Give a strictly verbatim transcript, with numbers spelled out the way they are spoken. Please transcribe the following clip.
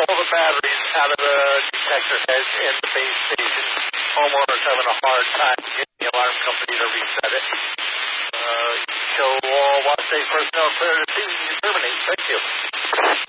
all the batteries out of the detector heads in the base station. Homeowners having a hard time getting the alarm company to reset it. Uh, so all watch safe personnel clear to see you terminate. Thank you.